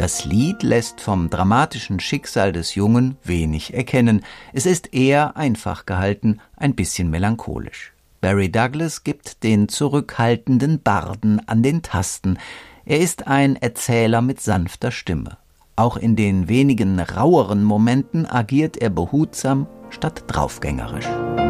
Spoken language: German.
Das Lied lässt vom dramatischen Schicksal des Jungen wenig erkennen. Es ist eher einfach gehalten, ein bisschen melancholisch. Barry Douglas gibt den zurückhaltenden Barden an den Tasten. Er ist ein Erzähler mit sanfter Stimme. Auch in den wenigen raueren Momenten agiert er behutsam statt draufgängerisch.